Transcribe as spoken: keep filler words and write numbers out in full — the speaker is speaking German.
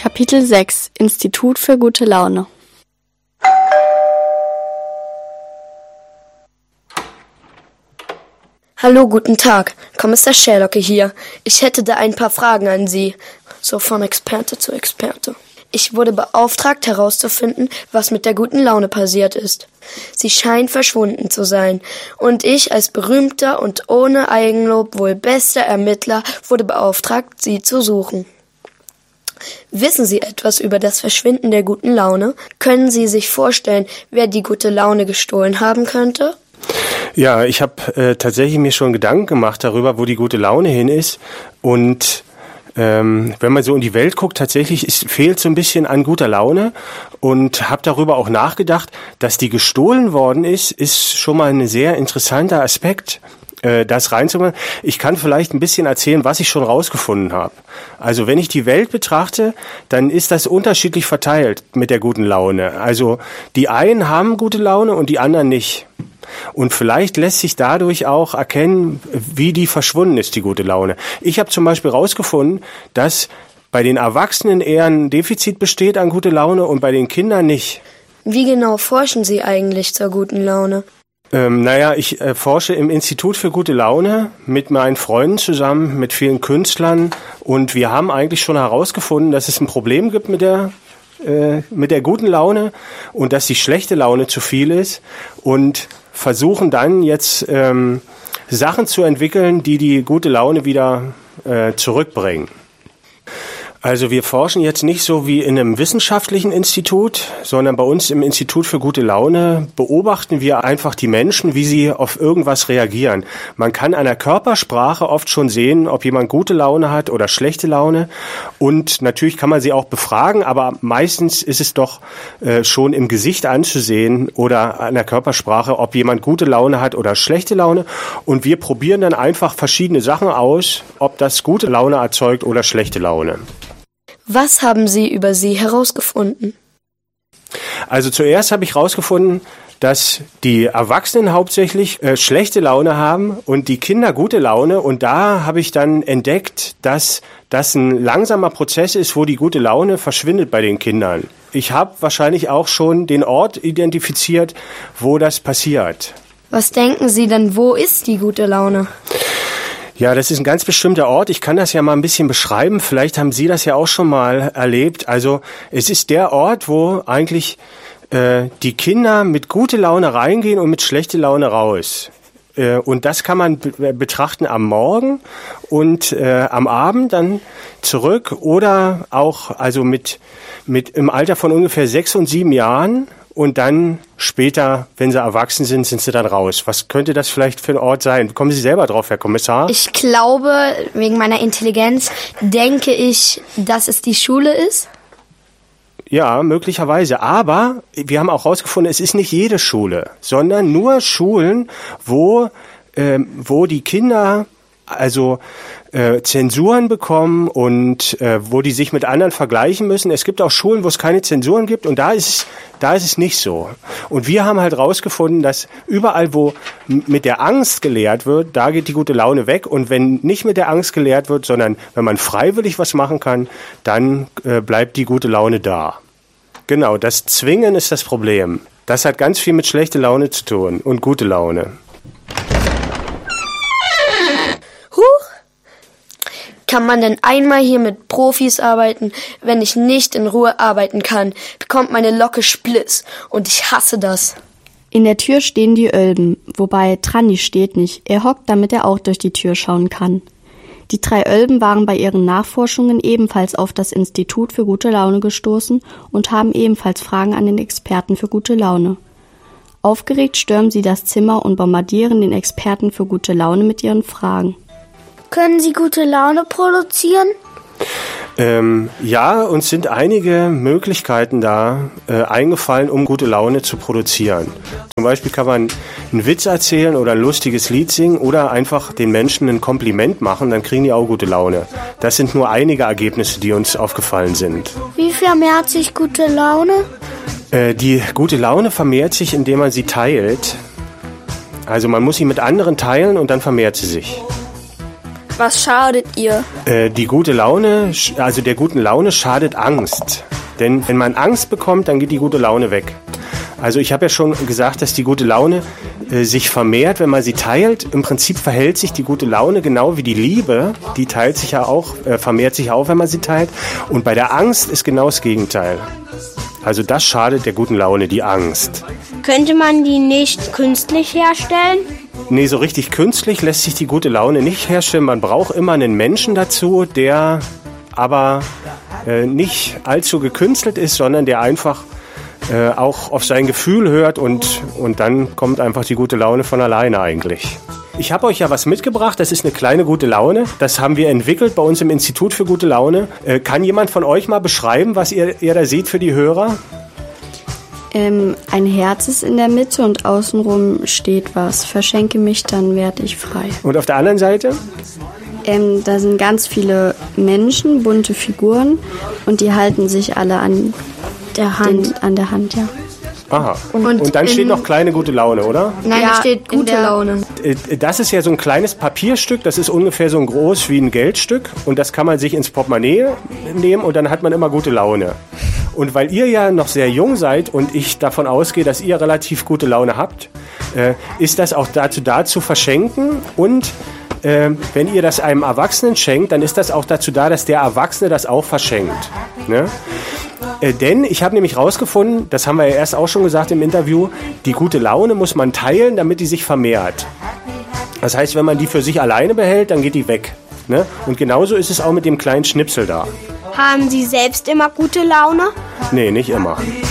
Kapitel sechs Institut für gute Laune. Hallo, guten Tag. Kommissar Sherlocke hier. Ich hätte da ein paar Fragen an Sie. So von Experte zu Experte. Ich wurde beauftragt, herauszufinden, was mit der guten Laune passiert ist. Sie scheint verschwunden zu sein. Und ich als berühmter und ohne Eigenlob wohl bester Ermittler wurde beauftragt, sie zu suchen. Wissen Sie etwas über das Verschwinden der guten Laune? Können Sie sich vorstellen, wer die gute Laune gestohlen haben könnte? Ja, ich habe äh, tatsächlich mir schon Gedanken gemacht darüber, wo die gute Laune hin ist. Und ähm, wenn man so in die Welt guckt, tatsächlich ist, fehlt so ein bisschen an guter Laune. Und habe darüber auch nachgedacht, dass die gestohlen worden ist, ist schon mal ein sehr interessanter Aspekt, äh, das reinzumachen. Ich kann vielleicht ein bisschen erzählen, was ich schon rausgefunden habe. Also wenn ich die Welt betrachte, dann ist das unterschiedlich verteilt mit der guten Laune. Also die einen haben gute Laune und die anderen nicht. Und vielleicht lässt sich dadurch auch erkennen, wie die verschwunden ist, die gute Laune. Ich habe zum Beispiel rausgefunden, dass bei den Erwachsenen eher ein Defizit besteht an gute Laune und bei den Kindern nicht. Wie genau forschen Sie eigentlich zur guten Laune? Ähm, naja, ich äh, forsche im Institut für gute Laune mit meinen Freunden zusammen, mit vielen Künstlern. Und wir haben eigentlich schon herausgefunden, dass es ein Problem gibt mit der äh, mit der guten Laune und dass die schlechte Laune zu viel ist. Und versuchen dann jetzt ähm, Sachen zu entwickeln, die die gute Laune wieder äh, zurückbringen. Also wir forschen jetzt nicht so wie in einem wissenschaftlichen Institut, sondern bei uns im Institut für gute Laune beobachten wir einfach die Menschen, wie sie auf irgendwas reagieren. Man kann an der Körpersprache oft schon sehen, ob jemand gute Laune hat oder schlechte Laune. Und natürlich kann man sie auch befragen, aber meistens ist es doch äh, schon im Gesicht anzusehen oder an der Körpersprache, ob jemand gute Laune hat oder schlechte Laune. Und wir probieren dann einfach verschiedene Sachen aus, ob das gute Laune erzeugt oder schlechte Laune. Was haben Sie über sie herausgefunden? Also zuerst habe ich herausgefunden, dass die Erwachsenen hauptsächlich äh, schlechte Laune haben und die Kinder gute Laune. Und da habe ich dann entdeckt, dass das ein langsamer Prozess ist, wo die gute Laune verschwindet bei den Kindern. Ich habe wahrscheinlich auch schon den Ort identifiziert, wo das passiert. Was denken Sie denn, wo ist die gute Laune? Ja, das ist ein ganz bestimmter Ort. Ich kann das ja mal ein bisschen beschreiben. Vielleicht haben Sie das ja auch schon mal erlebt. Also es ist der Ort, wo eigentlich äh, die Kinder mit guter Laune reingehen und mit schlechter Laune raus. Äh, und das kann man be- betrachten am Morgen und äh, am Abend dann zurück oder auch also mit mit im Alter von ungefähr sechs und sieben Jahren. Und dann später, wenn sie erwachsen sind, sind sie dann raus. Was könnte das vielleicht für ein Ort sein? Kommen Sie selber drauf, Herr Kommissar? Ich glaube, wegen meiner Intelligenz, denke ich, dass es die Schule ist. Ja, möglicherweise. Aber wir haben auch herausgefunden, es ist nicht jede Schule, sondern nur Schulen, wo, äh, wo die Kinder also äh, Zensuren bekommen und äh, wo die sich mit anderen vergleichen müssen. Es gibt auch Schulen, wo es keine Zensuren gibt und da ist es, da ist es nicht so. Und wir haben halt rausgefunden, dass überall, wo m- mit der Angst gelehrt wird, da geht die gute Laune weg. Und wenn nicht mit der Angst gelehrt wird, sondern wenn man freiwillig was machen kann, dann äh, bleibt die gute Laune da. Genau, das Zwingen ist das Problem. Das hat ganz viel mit schlechter Laune zu tun und gute Laune. Kann man denn einmal hier mit Profis arbeiten? Wenn ich nicht in Ruhe arbeiten kann, bekommt meine Locke Spliss und ich hasse das. In der Tür stehen die Ölben, wobei Tranni steht nicht. Er hockt, damit er auch durch die Tür schauen kann. Die drei Ölben waren bei ihren Nachforschungen ebenfalls auf das Institut für gute Laune gestoßen und haben ebenfalls Fragen an den Experten für gute Laune. Aufgeregt stürmen sie das Zimmer und bombardieren den Experten für gute Laune mit ihren Fragen. Können Sie gute Laune produzieren? Ähm, ja, uns sind einige Möglichkeiten da äh, eingefallen, um gute Laune zu produzieren. Zum Beispiel kann man einen Witz erzählen oder ein lustiges Lied singen oder einfach den Menschen ein Kompliment machen, dann kriegen die auch gute Laune. Das sind nur einige Ergebnisse, die uns aufgefallen sind. Wie vermehrt sich gute Laune? Äh, die gute Laune vermehrt sich, indem man sie teilt. Also man muss sie mit anderen teilen und dann vermehrt sie sich. Was schadet ihr? Äh, die gute Laune, also der guten Laune schadet Angst. Denn wenn man Angst bekommt, dann geht die gute Laune weg. Also ich habe ja schon gesagt, dass die gute Laune äh, sich vermehrt, wenn man sie teilt. Im Prinzip verhält sich die gute Laune genau wie die Liebe. Die teilt sich ja auch, äh, vermehrt sich auch, wenn man sie teilt. Und bei der Angst ist genau das Gegenteil. Also das schadet der guten Laune, die Angst. Könnte man die nicht künstlich herstellen? Nee, so richtig künstlich lässt sich die gute Laune nicht herstellen. Man braucht immer einen Menschen dazu, der aber äh, nicht allzu gekünstelt ist, sondern der einfach äh, auch auf sein Gefühl hört und, und dann kommt einfach die gute Laune von alleine eigentlich. Ich habe euch ja was mitgebracht, das ist eine kleine gute Laune. Das haben wir entwickelt bei uns im Institut für gute Laune. Äh, kann jemand von euch mal beschreiben, was ihr, ihr da seht für die Hörer? Ähm, ein Herz ist in der Mitte und außenrum steht was. Verschenke mich, dann werde ich frei. Und auf der anderen Seite? Ähm, da sind ganz viele Menschen, bunte Figuren und die halten sich alle an der Hand, den, an der Hand, ja. Aha. Und, und, und dann steht noch kleine gute Laune, oder? Nein, ja, da steht gute Laune. Das ist ja so ein kleines Papierstück, das ist ungefähr so groß wie ein Geldstück und das kann man sich ins Portemonnaie nehmen und dann hat man immer gute Laune. Und weil ihr ja noch sehr jung seid und ich davon ausgehe, dass ihr relativ gute Laune habt, äh, ist das auch dazu da zu verschenken und äh, wenn ihr das einem Erwachsenen schenkt, dann ist das auch dazu da, dass der Erwachsene das auch verschenkt. Ne? Äh, denn ich habe nämlich rausgefunden, das haben wir ja erst auch schon gesagt im Interview, die gute Laune muss man teilen, damit die sich vermehrt. Das heißt, wenn man die für sich alleine behält, dann geht die weg. Ne? Und genauso ist es auch mit dem kleinen Schnipsel da. Haben Sie selbst immer gute Laune? Nee, nicht immer.